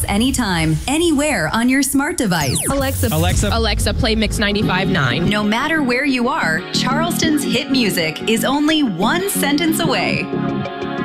anytime, anywhere on your smart device. Alexa, play Mix 95.9. No matter where you are, Charleston's hit music is only one sentence away.